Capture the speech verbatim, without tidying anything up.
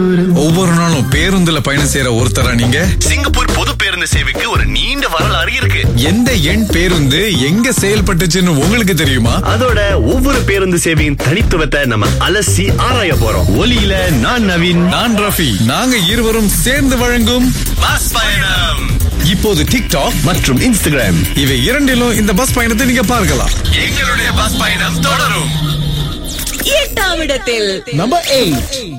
ஒவ்வொரு நாளும் பேருந்துல பயணம் செய்யற ஒருத்தரா நீங்க? சிங்கப்பூர் பொது பேருந்து சேவைக்கு ஒரு நீண்ட வரலாறு இருக்கு. எந்த எண் பேருந்து எங்க செயல்பட்டுச்சுன்னு உங்களுக்கு தெரியுமா? அதோட ஒவ்வொரு பேருந்து சேவையின் தனித்துவத்தை நம்ம அலசி ஆராய போறோம். ஒலியில நான் நவீன், நான் ரஃபி. நாங்க இருவரும் சேர்ந்து வழங்கும் பஸ் பயணம். இப்போது டிக்டாக் மற்றும் இன்ஸ்டாகிராம் இவை இரண்டிலும் இந்த பஸ் பயணத்தை நீங்க பார்க்கலாம். எங்களுடைய பஸ் பயணம் தொடரும். எட்டாம் இடத்தில் நம்பர் எயிட்.